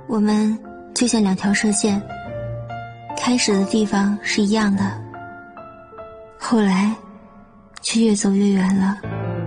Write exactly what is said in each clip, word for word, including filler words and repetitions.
我们就像两条射线，开始的地方是一样的，后来却越走越远了。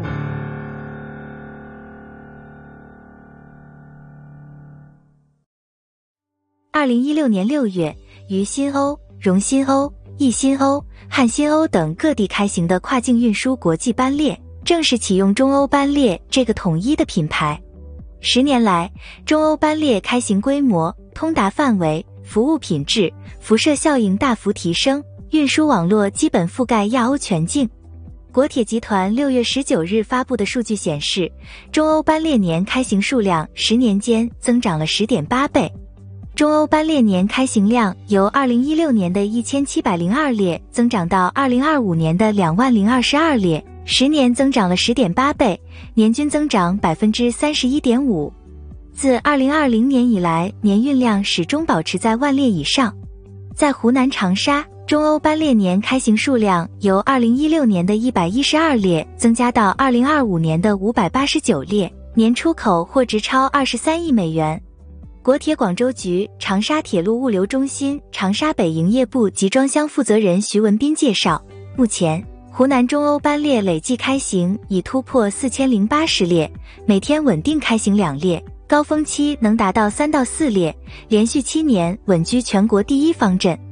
二零一六年六月，于新欧、荣新欧、易新欧、汉新欧等各地开行的跨境运输国际班列，正式启用中欧班列这个统一的品牌。十年来，中欧班列开行规模、通达范围、服务品质、辐射效应大幅提升，运输网络基本覆盖亚欧全境。国铁集团六月十九日发布的数据显示，中欧班列年开行数量十年间增长了 十点八倍。中欧班列年开行量由二零一六年的一千七百零二列增长到二零二五年的两万零二十二列，十年增长了 十点八倍，年均增长 百分之三十一点五。自二零二零年以来，年运量始终保持在万列以上。在湖南长沙，中欧班列年开行数量由二零一六年的一百一十二列增加到二零二五年的五百八十九列，年出口或值超二十三亿美元。国铁广州局长沙铁路物流中心长沙北营业部集装箱负责人徐文斌介绍，目前湖南中欧班列累计开行已突破四千零八十列，每天稳定开行两列，高峰期能达到三到四列，连续七年稳居全国第一方阵。